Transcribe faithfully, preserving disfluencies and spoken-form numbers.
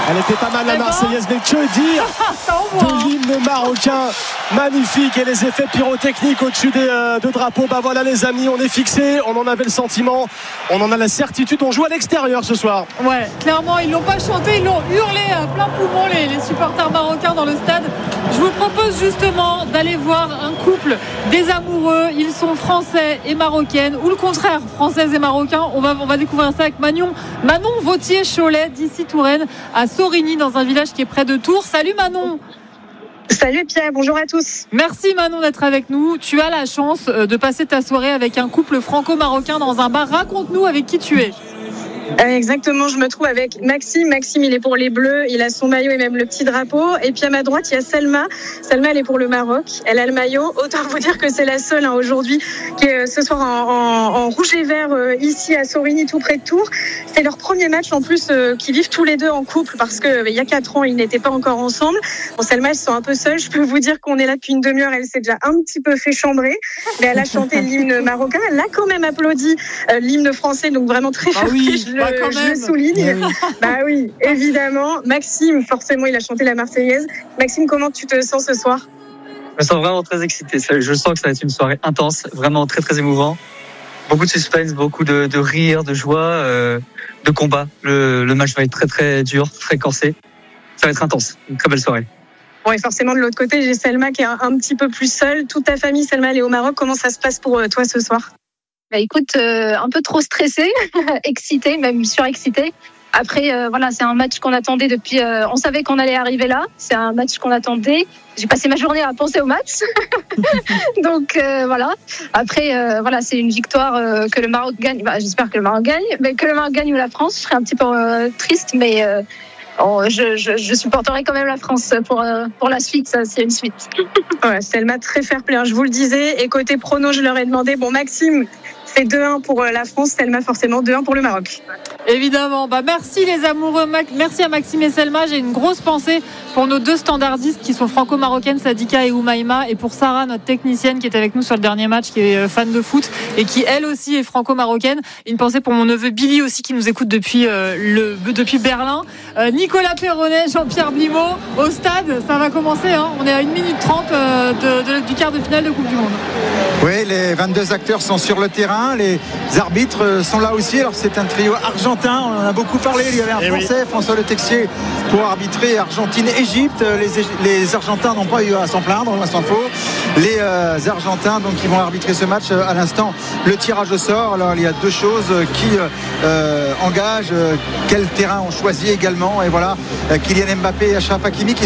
Elle était pas mal la Marseillaise, mais que dire de l'hymne marocain magnifique et les effets pyrotechniques au-dessus des euh, deux drapeaux. Bah voilà les amis, on est fixés, on en avait le sentiment, on en a la certitude, on joue à l'extérieur ce soir. Ouais, clairement ils l'ont pas chanté, ils l'ont hurlé à plein poumon les, les supporters marocains dans le stade. Je vous propose justement d'aller voir un couple des amoureux, ils sont français et marocaines, ou le contraire, françaises et marocains. On va, on va découvrir ça avec Manon, Manon Vautier-Cholet d'ici Touraine à Sorigny, dans un village qui est près de Tours. Salut Manon. Salut Pierre, bonjour à tous. Merci Manon d'être avec nous. Tu as la chance de passer ta soirée avec un couple franco-marocain dans un bar. Raconte-nous avec qui tu es. Exactement, je me trouve avec Maxime. Maxime, il est pour les Bleus, il a son maillot et même le petit drapeau. Et puis à ma droite, il y a Selma. Selma, elle est pour le Maroc. Elle a le maillot. Autant vous dire que c'est la seule hein, aujourd'hui qui est ce soir en, en, en rouge et vert euh, ici à Sorigny, tout près de Tours. C'est leur premier match en plus euh, qu'ils vivent tous les deux en couple parce que euh, il y a quatre ans, ils n'étaient pas encore ensemble. Bon, Selma, elle se sent un peu seule. Je peux vous dire qu'on est là depuis une demi-heure. Elle s'est déjà un petit peu fait chambrer, mais elle a chanté l'hymne marocain. Elle a quand même applaudi euh, l'hymne français, donc vraiment très ah oui. Je, bah, quand je même. le souligne. Oui. Bah oui, évidemment. Maxime, forcément, il a chanté la Marseillaise. Maxime, comment tu te sens ce soir ? Je me sens vraiment très excité. Je sens que ça va être une soirée intense, vraiment très très émouvant. Beaucoup de suspense, beaucoup de, de rire, de joie, euh, de combat. Le, le match va être très très dur, très corsé. Ça va être intense. Une très belle soirée. Bon, et forcément, de l'autre côté, j'ai Selma qui est un, un petit peu plus seule. Toute ta famille, Selma, elle est au Maroc. Comment ça se passe pour toi ce soir ? Bah écoute, euh, un peu trop stressée, excitée, même surexcitée. Après, euh, voilà, c'est un match qu'on attendait depuis. Euh, on savait qu'on allait arriver là. C'est un match qu'on attendait. J'ai passé ma journée à penser au match. Donc euh, voilà. Après, euh, voilà, c'est une victoire euh, que le Maroc gagne. Bah, j'espère que le Maroc gagne, mais que le Maroc gagne ou la France, je serais un petit peu euh, triste, mais. Euh, Oh, je, je, je supporterai quand même la France pour, euh, pour la suite, ça c'est une suite. Ouais, Selma, très fair play, hein, je vous le disais. Et côté prono, je leur ai demandé, bon Maxime, c'est deux un pour la France, Selma forcément deux un pour le Maroc. Évidemment, bah merci les amoureux, merci à Maxime et Selma. J'ai une grosse pensée pour nos deux standardistes qui sont franco-marocaines, Sadika et Oumaima, et pour Sarah, notre technicienne qui est avec nous sur le dernier match, qui est fan de foot et qui elle aussi est franco-marocaine. Une pensée pour mon neveu Billy aussi qui nous écoute depuis, euh, le, depuis Berlin. Euh, Nicolas Perronnet, Jean-Pierre Blimaud au stade, ça va commencer, hein. On est à une minute trente euh, de, de, du quart de finale de Coupe du Monde. Oui, les vingt-deux acteurs sont sur le terrain, les arbitres sont là aussi. Alors c'est un trio argentin, on en a beaucoup parlé, il y avait un et Français, oui. François Le Texier, pour arbitrer Argentine-Égypte. Les, les Argentins n'ont pas eu à s'en plaindre, à s'en faut. Les euh, Argentins donc qui vont arbitrer ce match à l'instant, le tirage au sort. Alors il y a deux choses qui euh, engagent, euh, quel terrain on choisit également, et voilà, euh, Kylian Mbappé et Achraf Hakimi qui